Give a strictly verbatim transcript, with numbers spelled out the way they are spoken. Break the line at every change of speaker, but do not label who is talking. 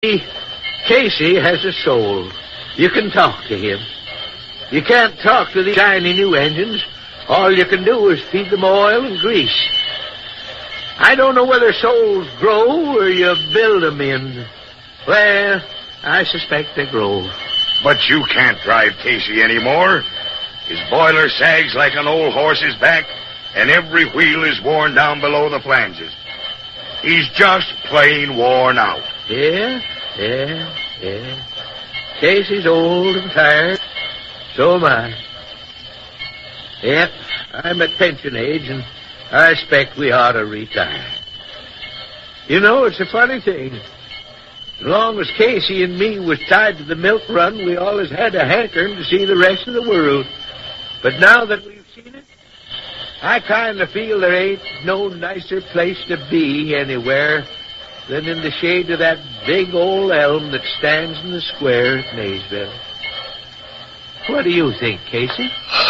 Casey has a soul. You can talk to him. You can't talk to the shiny new engines. All you can do is feed them oil and grease. I don't know whether souls grow or you build them in. Well, I suspect they grow.
But you can't drive Casey anymore. His boiler sags like an old horse's back, and every wheel is worn down below the flanges. He's just plain worn out.
Yeah, yeah, yeah. Casey's old and tired. So am I. Yep, I'm at pension age, and I expect we ought to retire. You know, it's a funny thing. As long as Casey and me was tied to the milk run, we always had a hankering to see the rest of the world. But now that we've seen it, I kind of feel there ain't no nicer place to be anywhere than in the shade of that big old elm that stands in the square at Maysville. What do you think, Casey?